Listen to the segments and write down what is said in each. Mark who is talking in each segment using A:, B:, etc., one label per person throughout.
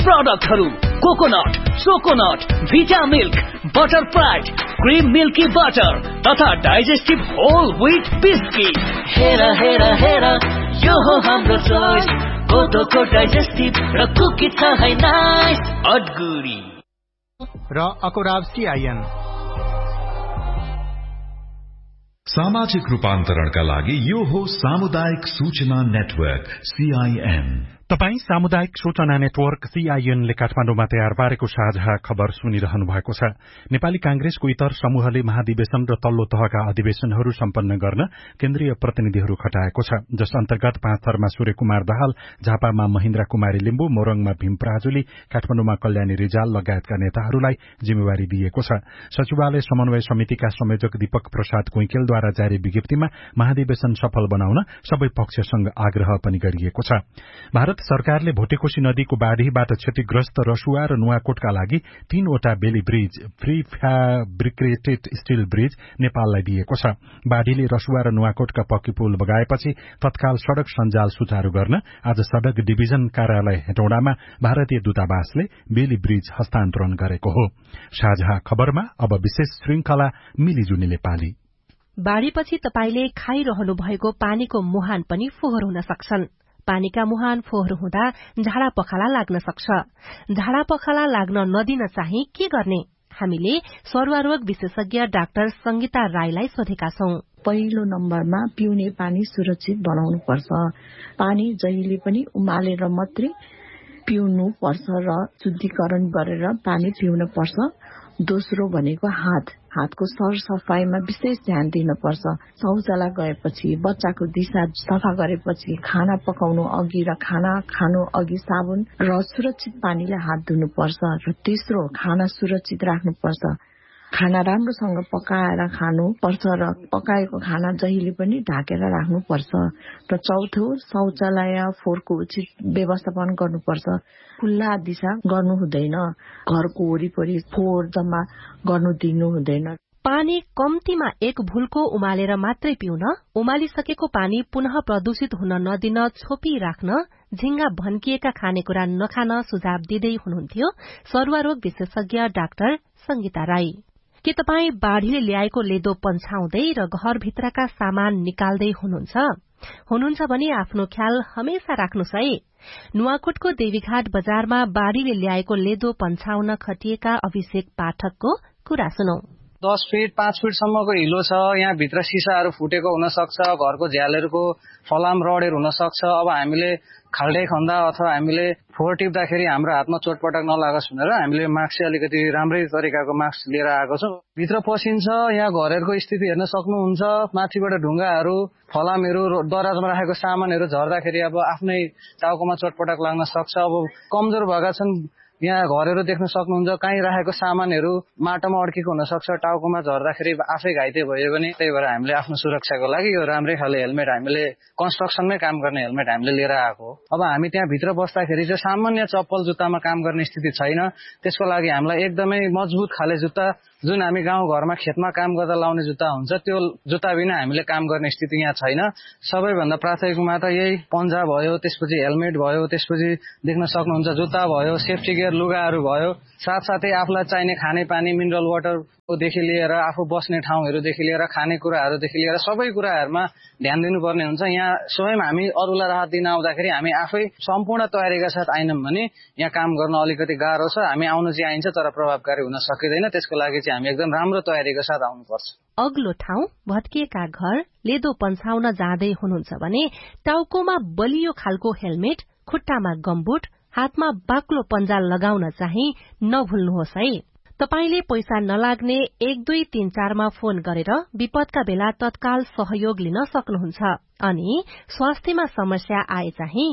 A: प्रोडक्टहरु coconut, सोकोनट, भिटा milk, butterfly, cream milky butter तथा digestive whole wheat biscuit. हेर हेर हेर यो हो हाम्रो चोइस, कोदोको डाइजेस्टिभ र कुकी छ है नाइस अडगुडी
B: र अकोराब CIN।
C: सामाजिक रूपान्तरणका लागि यो हो सामुदायिक सूचना नेटवर्क CIN।
D: तपाई सामुदायिक सूचना नेटवर्क CIN ले काठमाडौँमा तयार पारेको साझा खबर सुनिरहनु भएको छ। नेपाली कांग्रेसको इतर समूहले महाधिवेशन र तल्लो तहका अधिवेशनहरू सम्पन्न गर्न केन्द्रीय प्रतिनिधिहरू खटाएको छ, जस अन्तर्गत पाँचथरमा सूर्य कुमार दाहाल, झापामा महेन्द्र कुमारी लिम्बू, मोरङमा भीम पराजुली, काठमाडौँमा कल्याणी रिजाल लगायतका नेताहरूलाई जिम्मेवारी दिएको छ। सचिवालय समन्वय समितिका संयोजक दीपक प्रसाद कुइकेलद्वारा जारी विज्ञप्तिमा महाधिवेशन सफल बनाउन सबै पक्षसँग आग्रह पनि गरिएको छ। भारत सरकारले भोटेकोशी नदीको बाढ़ीबाट क्षतिग्रस्त रसुवा र नुवाकोटका लागि 3 वटा बेली ब्रिज, फ्री फ्याब्रिकेटेड स्टील ब्रिज नेपाललाई दिएको छ। बाढ़ीले रसुवा र नुवाकोटका पक्की पुल बगाएपछि तत्काल सड़क सञ्जाल सुचारू गर्न आज सड़क डिभिजन कार्यालय हेटौडामा भारतीय दूतावासले बेली ब्रिज हस्तान्तरण गरेको हो। साझा खबरमा अब विशेष श्रृंखला मिलिजुली नेपाली।
E: बाढ़ीपछि तपाईले खाइरहनु भएको पानीको मुहान पनि फोहोर हुन सक्छन्। पानीका मुहान फोहोर हुँदा झाडा पखाला लाग्न सक्छ। झाडा पखाला लाग्न नदिन चाहिँ के गर्ने? हामीले सर्वरोग विशेषज्ञ डाक्टर संगीता राईलाई सोधेका छौं।
F: पहिलो नम्बरमा पिउने पानी सुरक्षित बनाउनु पर्छ। पानी जहिले पनि उमालेर मात्रै पिउनु पर्छ र शुद्धिकरण गरेर पानी पिउन पर्छ। दोस्रो भनेको हातको सरसफाईमा विशेष ध्यान दिनुपर्छ। शौचालय गएपछि, बच्चाको दिशा सफा गरेपछि, खाना पकाउनु अघि र खाना खानु अघि साबुन र सुरक्षित पानीले हात धुनुपर्छ। र तेस्रो, खाना सुरक्षित राख्नुपर्छ। खाना राम्रोसँग पकाएर खानुपर्छ र पकाएको खाना जहिले पनि ढाकेर राख्नुपर्छ। र चौथो, शौचालय फोहोरको उचित व्यवस्थापन गर्नुपर्छ। खुल्ला दिशा गर्नु हुँदैन। घरको वरिपरि फोहोर जम्मा गर्नु दिनु हुँदैन।
E: पानी कम्तीमा एक भुल्को उमालेर मात्रै पिउन, उमालिसकेको पानी पुनः प्रदूषित हुन नदिन छोपी राख्न, झिंगा भन्किएका खानेकुरा नखान सुझाव दिँदै हुनुहुन्थ्यो सर्वरोग विशेषज्ञ डाक्टर संगीता राई। के तपाई बाढ़ीले ल्याएको लेदो पन्छाउँदै र घरभित्रका सामान निकाल्दै हुनुहुन्छ भने आफ्नो ख्याल हमेशा राख्नुस् है। नुवाकोटको देवीघाट बजारमा बाढ़ीले ल्याएको लेदो पन्छाउन खटिएका अभिषेक पाठकको कुरा सुनौ।
G: 10 फिट 5 फिटसम्मको हिलो छ। यहाँ भित्र सिसाहरू फुटेको हुन सक्छ। घरको झ्यालहरूको फलाम रडहरू हुन सक्छ। अब हामीले खाल्डै खन्दा अथवा हामीले फोहोर टिप्दाखेरि हाम्रो हातमा चोटपटक नलागोस् भनेर हामीले मास्क चाहिँ अलिकति राम्रै तरिकाको मास्क लिएर आएको छौँ। भित्र पसिन्छ। यहाँ घरहरूको स्थिति हेर्न सक्नुहुन्छ। माथिबाट ढुङ्गाहरू, फलामहरू, दराजमा राखेको सामानहरू झर्दाखेरि अब आफ्नै टाउकोमा चोटपटक लाग्न सक्छ। अब कमजोर भएका छन्, यहाँ घरहरू देख्न सक्नुहुन्छ। कहीँ राखेको सामानहरू माटोमा अड्केको हुन सक्छ। टाउकोमा झर्दाखेरि आफै घाइते भयो भने। त्यही भएर हामीले आफ्नो सुरक्षाको लागि यो राम्रै खाले हेलमेट, हामीले कन्स्ट्रक्सनमै काम गर्ने हेलमेट हामीले लिएर आएको हो। अब हामी त्यहाँ भित्र बस्दाखेरि चाहिँ सामान्य चप्पल जुत्तामा काम गर्ने स्थिति छैन। त्यसको लागि हामीलाई एकदमै मजबुत खाले जुत्ता, जुन हामी गाउँघरमा खेतमा काम गर्दा लाउने जुत्ता हुन्छ, त्यो जुत्ता बिना हामीले काम गर्ने स्थिति यहाँ छैन। सबैभन्दा प्राथमिकमा त यही पन्जा भयो, त्यसपछि हेलमेट भयो, त्यसपछि देख्न सक्नुहुन्छ जुत्ता भयो, सेफ्टी गियर लुगाहरू भयो, साथसाथै आफूलाई चाहिने खानेपानी, मिनरल वाटरदेखि लिएर आफू बस्ने ठाउँहरूदेखि लिएर खानेकुराहरूदेखि लिएर सबै कुराहरूमा ध्यान दिनुपर्ने हुन्छ। यहाँ स्वयं हामी अरूलाई राहत दिन आउँदाखेरि हामी आफै सम्पूर्ण तयारीका साथ आएनौँ भने यहाँ काम गर्न अलिकति गाह्रो छ। हामी आउन चाहिँ आइन्छ तर प्रभावकारी हुन सकिँदैन। त्यसको लागि चाहिँ हामी एकदम राम्रो तयारीका साथ आउनुपर्छ।
E: अग्लो ठाउँ, भत्किएका घर, लेदो पन्छाउन जाँदै हुनुहुन्छ भने टाउकोमा बलियो खालको हेलमेट, खुट्टामा गम्बुट, हातमा बाक्लो पन्जा लगाउन चाहिँ नभुल्नुहोस् है। तपाईले पैसा नलाग्ने 1234 मा फोन गरेर विपदका बेला तत्काल सहयोग लिन सक्नुहुन्छ। अनि स्वास्थ्यमा समस्या आए चाहिँ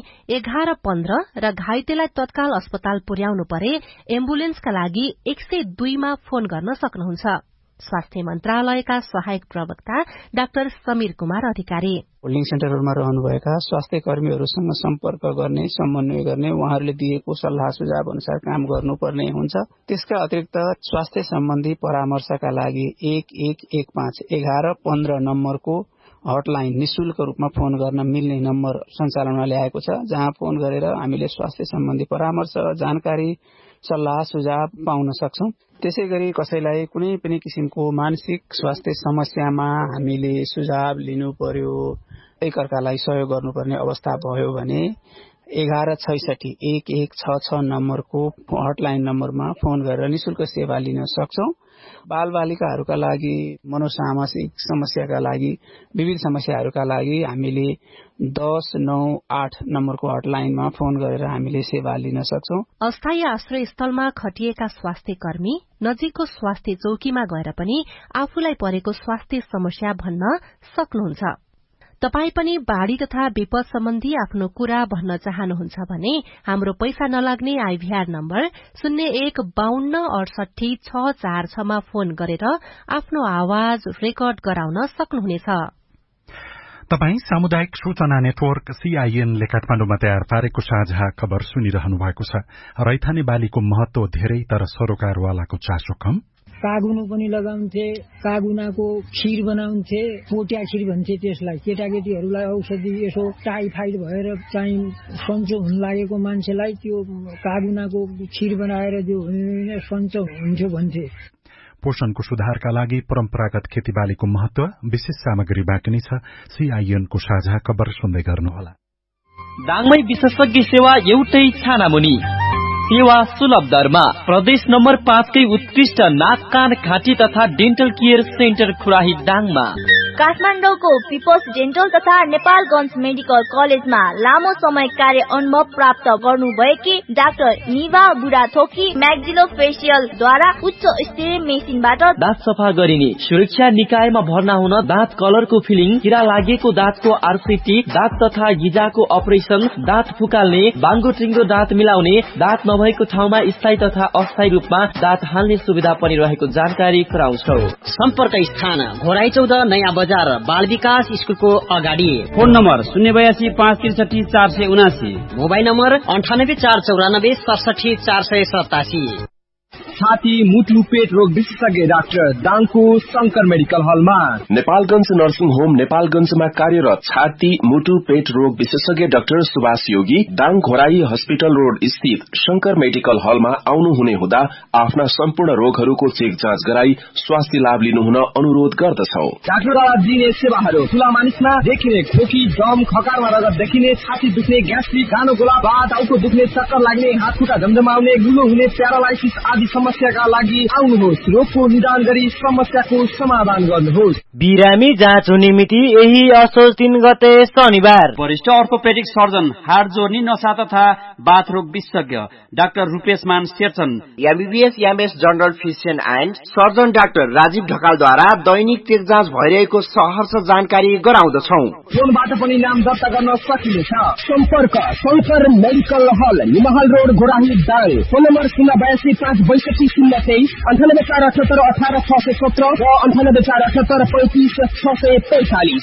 E: 1115 र घाइतेलाई तत्काल अस्पताल पुर्याउनु परे एम्बुलेन्सका लागि 102 मा फोन गर्न सक्नुहुन्छ। स्वास्थ्य मन्त्रालयका सहायक प्रवक्ता डाक्टर समीर कुमार अधिकारी।
H: होल्डिङ सेन्टरहरूमा रहनुभएका स्वास्थ्य कर्मीहरूसँग सम्पर्क गर्ने, समन्वय गर्ने, उहाँहरूले दिएको सल्लाह सुझाव अनुसार काम गर्नुपर्ने हुन्छ। त्यसका अतिरिक्त स्वास्थ्य सम्बन्धी परामर्शका लागि 1115 1115 नम्बरको हटलाइन निशुल्क रूपमा फोन गर्न मिल्ने नम्बर सञ्चालनमा ल्याएको छ, जहाँ फोन गरेर हामीले स्वास्थ्य सम्बन्धी परामर्श, जानकारी, सल्लाह सुझाव पाउन सक्छौं। त्यसैगरी कसैलाई कुनै पनि किसिमको मानसिक स्वास्थ्य समस्यामा हामीले सुझाव लिनु पर्यो, एकअर्कालाई सहयोग गर्नुपर्ने अवस्था भयो भने 1166 नम्बरको हटलाइन नम्बरमा फोन गरेर निशुल्क सेवा लिन सक्छौं। बालबालिकाहरूका लागि, मनोसामाजिक समस्याका लागि, विविध समस्याहरूका लागि हामीले 1098 नम्बरको हटलाइनमा फोन गरेर हामीले सेवा लिन सक्छौं।
E: अस्थायी आश्रय स्थलमा खटिएका स्वास्थ्य कर्मी नजिकको स्वास्थ्य चौकीमा गएर पनि आफूलाई परेको स्वास्थ्य समस्या भन्न सक्नुहुन्छ। तपाई पनि बाढ़ी तथा विपद सम्बन्धी आफ्नो कुरा भन्न चाहनुहुन्छ भने हाम्रो पैसा नलाग्ने आइभीआर नम्बर 0152686646 मा फोन गरेर आफ्नो आवाज रेकर्ड गराउन सक्नुहुनेछ।
D: तपाई सामुदायिक सूचना नेटवर्क CIN ले काठमाडौँमा तयार पारेको साझा खबर सुनिरहनु भएको छ। रैथाने बालीको महत्व धेरै तर सरोकारवालाको चासो कम।
I: कागुनो पनि लगाउँथे, कागुनाको खीर बनाउँथे, पोटिया खीर भन्छे त्यसलाई। केटाकेटीहरूलाई औषधि यसो टाइफाइड भएर चाहिँ सन्चो हुन लागेको मान्छेलाई त्यो कागुनाको खीर बनाएर दियो भने सन्चो हुन्थ्यो भन्थे।
D: पोषणको सुधारका लागि परम्परागत खेतीबालीको महत्व विशेष सामग्री बाँकी नै छ। CIN को साझा खबर सुन्दै गर्नुहोला।
A: दाङमै विशेषज्ञ सेवा एउटै छानामुनि, सेवा सुलभ दरमा। प्रदेश नम्बर 5 कै उत्कृष्ट नाक कान घाँटी तथा डेन्टल केयर सेन्टर खुराही दाङमा।
J: काठमाडौँको पिपल्स डेन्टल तथा नेपालगञ्ज मेडिकल कलेजमा लामो समय कार्य अनुभव प्राप्त गर्नुभएकी डाक्टर निभा बुढाथोकी म्याक्सिलो फेसियलद्वारा उच्च स्तरीय मेसिनबाट
A: दाँत सफा गरिने, सुरक्षा निकायमा भर्ना हुन दाँत कलरको फिलिङ, किरा लागेको दाँतको RCT, दाँत तथा गिजाको अपरेसन, दाँत फुकाल्ने, बाङ्गो टिङ्गो दाँत मिलाउने, दाँत नभएको ठाउँमा स्थायी तथा अस्थायी रूपमा दाँत हाल्ने सुविधा पनि रहेको जानकारी गराउँछौ।
K: सम्पर्क स्थान घोराई 14 नयाँ बजार बाल विकास स्कुलको अगाडि।
L: Phone number 082 563 479,
K: mobile number 98 494 67 487।
M: छाती मुटु पेट रोग विशेषज्ञ डाक्टर दाङको शंकर मेडिकल हलमा।
N: नेपालगञ्ज नर्सिङ होम नेपालगञ्जमा कार्यरत छाती मुटु पेट रोग विशेषज्ञ डाक्टर सुभाष योगी दाङ घोराई हस्पिटल रोड स्थित शंकर मेडिकल हलमा आउनुहुने हुँदा आफ्ना सम्पूर्ण रोगहरूको चेक जाँच गराई स्वास्थ्य लाभ लिनुहुन अनुरोध गर्दछौ।
M: डाक्टरद्वारा दिने सेवाहरू ठूला मानिसमा देखिने खोकी, दम, खकारमा रगत देखिने, छाती दुख्ने, ग्यास्ट्रिक, गानो गोला, टाउको दुख्ने, चक्कर लाग्ने, हात खुट्टा झमझमाउने, गुलो हुने, प्यारालाइसिस आदि समस्याका लागि आउनुहोस्। रोगको निदान गरी समस्याको समाधान गर्नुहोस्।
O: बिरामी जाँच हुने मिति यही असोज 3 गते शनिबार।
L: वरिष्ठ अर्थोपेडिक सर्जन, हाड जोर्नी, नसा तथा बाथरोग विशेषज्ञ डाक्टर रूपेश मान Sherchan,
P: MBBS MS general physician and surgeon doctor Rajiv ढकालद्वारा Dainik check जाँच भइरहेको सहर्ष जानकारी गराउँदछौ।
M: फोनबाट पनि नाम दर्ता गर्न सकिनेछ। सम्पर्क शंकर मेडिकल हल, निमहल road, Ghorahi Dang. Phone number 082 562 023, 98 478 18 617 र 98 478 35 645।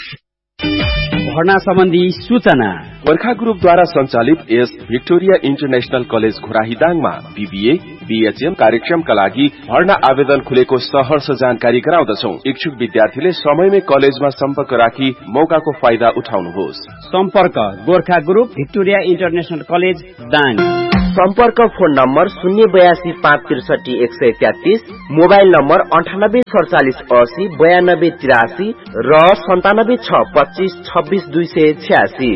L: भर्ना सम्बन्धी सूचना
N: वर्खा ग्रुपद्वारा सञ्चालित S Victoria international college घोराहीदाङमा BBA BHM कार्यक्रमका लागि भर्ना आवेदन खुलेको सहर्ष जानकारी गराउँदछौ। इच्छुक विद्यार्थीले समयमै कलेजमा सम्पर्क राखी मौकाको फाइदा उठाउनुहोस्।
L: सम्पर्क Gorkha group Victoria international college Dang.
P: सम्पर्क फोन नम्बर 082 563 133, मोबाइल नम्बर 98 47 80 92 83 र 97 6 25 26 286।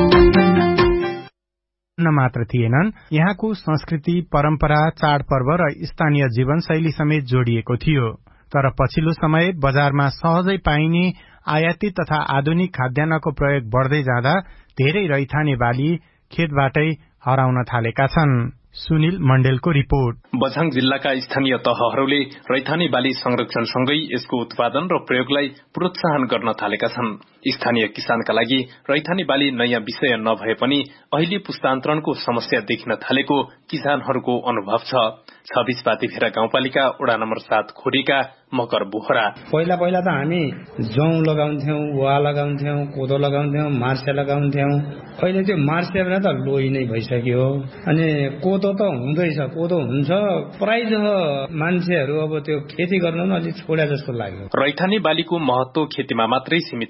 B: मात्र थिएनन्, यहाँको संस्कृति, परम्परा, चाडपर्व र स्थानीय जीवनशैली समेत जोडिएको थियो। तर पछिल्लो समय बजारमा सहजै पाइने आयातित तथा आधुनिक खाद्यान्नको प्रयोग बढ्दै जाँदा धेरै रैथाने बाली खेतबाटै हराउन थालेका छन्। सुनिल मण्डेलको रिपोर्ट।
Q: बझाङ जिल्लाका स्थानीय तहहरूले रैथाने बाली संरक्षणसँगै यसको उत्पादन र प्रयोगलाई प्रोत्साहन गर्न थालेका छन्। स्थानीय किसानका लागि रैथाने बाली नयाँ विषय नभए पनि अहिले पुस्तान्तरणको समस्या देखिन थालेको किसानहरूको अनुभव छ। 26 पातिफेरा गाउँपालिका वडा नम्बर 7 खोरीका मकर बोहरा।
R: पहिला त हामी जौं लगाउँथ्यौं, वा लगाउँथ्यौं, कोदो लगाउँथ्यौं, मार्से लगाउँथ्यौं। अहिले त्यो मार्से भने त लोही नै भइसक्यो। अनि कोदो त हुँदैछ, कोदो हुन्छ, प्राय मान्छेहरू अब त्यो खेती गर्न अलि छोड्या जस्तो लाग्यो।
Q: रैथाने बालीको महत्व खेतीमा मात्रै सीमित छैन,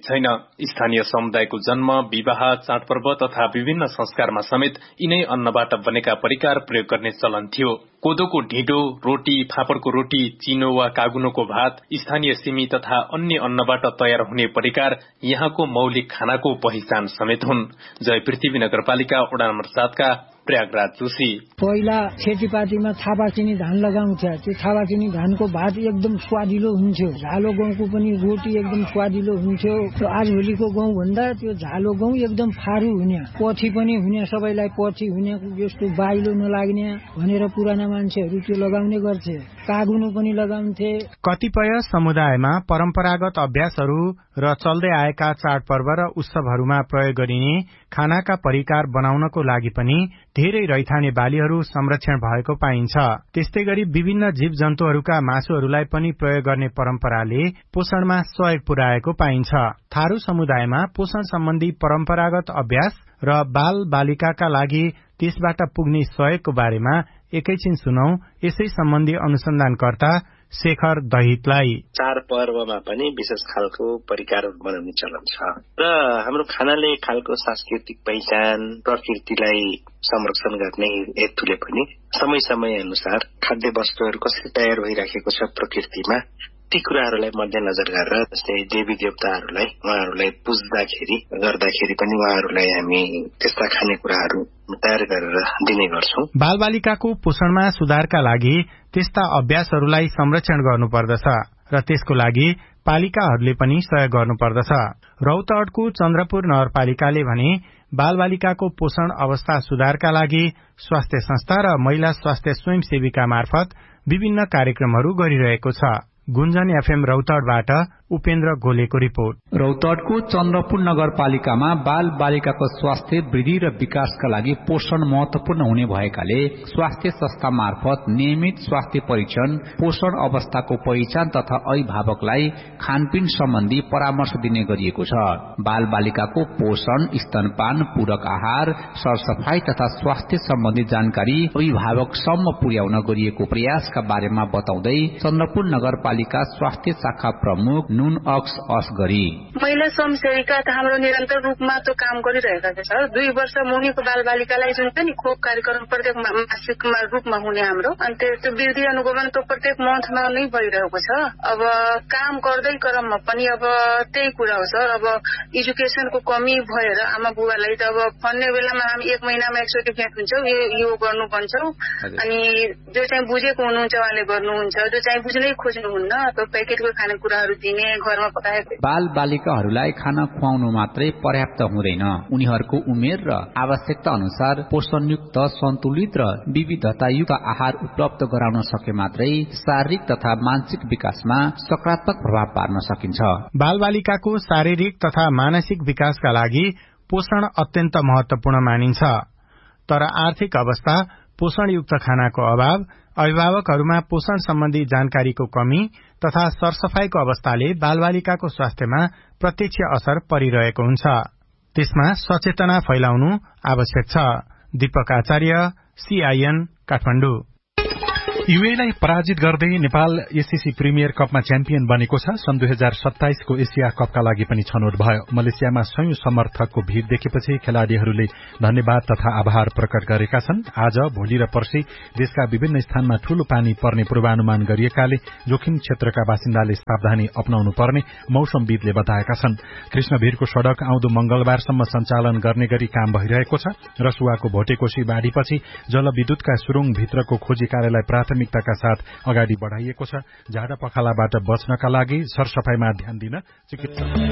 Q: स्थानीय समुदायको जन्म, विवाह, चाडपर्व तथा विभिन्न संस्कारमा समेत यिनै अन्नबाट बनेका परिकार प्रयोग गर्ने चलन थियो। कोदोको ढिँडो, रोटी, फापरको रोटी, चिनो वा कागुनोको भात, स्थानीय सिमी तथा अन्य अन्नबाट तयार हुने परिकार यहाँको मौलिक खानाको पहिचान समेत हुन्। जय पृथ्वी नगरपालिका वडा नम्बर 7 का प्रयागराज जोशी।
I: पहिला खेतीपातीमा थापाचिनी धान लगाउँथ्यो। त्यो थापाचिनी धानको भात एकदम स्वादिलो हुन्थ्यो। झालो गहुँको पनि रोटी एकदम स्वादिलो हुन्थ्यो। आजभोलिको गहुँ भन्दा त्यो झालो गहुँ एकदम फारू हुने, पछि पनि हुने, सबैलाई पछि हुने, यस्तो बाइलो नलाग्ने भनेर पुराना मान्छेहरू त्यो लगाउने गर्थे। कागुनो पनि लगाउँथे।
B: कतिपय समुदायमा परम्परागत अभ्यासहरू र चल्दै आएका चाडपर्व र उत्सवहरूमा प्रयोग गरिने खानाका परिकार बनाउनको लागि पनि धेरै रैथाने बालीहरू संरक्षण भएको पाइन्छ। त्यस्तै गरी विभिन्न जीव जन्तुहरूका मासुहरूलाई पनि प्रयोग गर्ने परम्पराले पोषणमा सहयोग पुर्याएको पाइन्छ। थारू समुदायमा पोषण सम्बन्धी परम्परागत अभ्यास र बाल बालिकाका लागि त्यसबाट पुग्ने सहयोगको बारेमा एकैछिन सुनौ यसै सम्बन्धी अनुसन्धानकर्ता शेखर दहितलाई।
S: चाडपर्वमा पनि विशेष खालको परिकार बनाउने चलन छ र हाम्रो खानाले खालको सांस्कृतिक पहिचान, प्रकृतिलाई संरक्षण गर्ने हेतुले पनि समय समय अनुसार खाद्य वस्तुहरू कसरी तयार भइराखेको छ प्रकृतिमा ती कुराहरूलाई मध्यनजर गरेर जस्तै देवी देवताहरूलाई उहाँहरूलाई पुज्दाखेरि गर्दाखेरि पनि उहाँहरूलाई हामी त्यस्ता खानेकुराहरू तयार गरेर दिने गर्छौं।
B: बालबालिकाको पोषणमा सुधारका लागि त्यस्ता अभ्यासहरूलाई संरक्षण गर्नुपर्दछ र त्यसको लागि पालिकाहरूले पनि सहयोग गर्नुपर्दछ। रौतहटको चन्द्रपुर नगरपालिकाले भने बालबालिकाको पोषण अवस्था सुधारका लागि स्वास्थ्य संस्था र महिला स्वास्थ्य स्वयंसेविका मार्फत विभिन्न कार्यक्रमहरू गरिरहेको छ। गुन्जन एफएम रौतहटबाट उपेन्द्र गोलेको रिपोर्ट।
T: रौतहटको चन्द्रपुर नगरपालिकामा बाल बालिकाको स्वास्थ्य वृद्धि र विकासका लागि पोषण महत्वपूर्ण हुने भएकाले स्वास्थ्य संस्था मार्फत नियमित स्वास्थ्य परीक्षण, पोषण अवस्थाको पहिचान तथा अभिभावकलाई खानपिन सम्बन्धी परामर्श दिने गरिएको छ। बाल बालिकाको पोषण, स्तनपान, पूरक आहार, सरसफाई तथा स्वास्थ्य सम्बन्धी जानकारी अभिभावकसम्म पुर्याउन गरिएको प्रयासका बारेमा बताउँदै चन्द्रपुर नगरपालिका स्वास्थ्य शाखा प्रमुख नुन अक्स असगरी
U: महिला स्वयंसेविका त हाम्रो निरन्तर रूपमा त्यो काम गरिरहेका छ। 2 वर्ष मुनिको बालबालिकालाई जुन पनि खोप कार्यक्रम प्रत्येक मासिक रूपमा हुने हाम्रो अनि त्यो वृद्धि अनुगमन त्यो प्रत्येक मन्थमा नै भइरहेको छ। अब काम गर्दै क्रममा पनि अब त्यही कुरा हो सर, अब एजुकेसनको कमी भएर आमा बुबालाई त अब भन्ने बेलामा हामी 1 महिनामा एक सर्टिफिकेट हुन्छौ, यो गर्नु भन्छौ, अनि जो चाहिँ बुझेको हुनुहुन्छ उहाँले गर्नुहुन्छ, जो चाहिँ बुझ्नै खोज्नुहुन्न त्यो प्याकेटको खानेकुराहरू दिने, घरमा पकाएको।
T: बाल बालिकाहरूलाई खाना खुवाउनु मात्रै पर्याप्त हुँदैन, उनीहरूको उमेर र आवश्यकता अनुसार पोषणयुक्त, सन्तुलित र विविधतायुक्त आहार उपलब्ध गराउन सके मात्रै शारीरिक तथा मानसिक विकासमा सकारात्मक प्रभाव पार्न सकिन्छ।
B: बाल बालिकाको शारीरिक तथा मानसिक विकासका लागि पोषण अत्यन्त महत्वपूर्ण मानिन्छ। तर आर्थिक अवस्था, पोषणयुक्त खानाको अभाव, अभिभावकहरूमा पोषण सम्बन्धी जानकारीको कमी तथा सरसफाईको अवस्थाले बालबालिकाको स्वास्थ्यमा प्रत्यक्ष असर परिरहेको हुन्छ। त्यसमा सचेतना फैलाउनु आवश्यक छ। दीपक आचार्य, सीआईएन, काठमाडौँ।
D: यूएलाई पराजित गर्दै नेपाल एससीसी प्रिमियर कपमा च्याम्पियन बनेको छ। सन् 2027 को एसिया कपका लागि पनि छनौट भयो। मलेसियामा सयौं समर्थकको भीड़ देखेपछि खेलाड़ीहरूले धन्यवाद तथा आभार प्रकट गरेका छन्। आज, भोलि र पर्सि देशका विभिन्न स्थानमा ठूलो पानी पर्ने पूर्वानुमान गरिएकाले जोखिम क्षेत्रका बासिन्दाले सावधानी अपनाउनु पर्ने मौसमविदले बताएका छन्। कृष्णभिरको सड़क आउँदो मंगलबारसम्म सञ्चालन गर्ने गरी काम भइरहेको छ। रसुवाको भोटेकोशी बाढ़ीपछि जलविद्युतका सुरुङ भित्रको खोजी कार्यलाई प्राथमिकताका साथ अगाडि बढ़ाइएको छ। झाडा पखालाबाट बच्नका लागि सरसफाईमा ध्यान दिन चिकित्सक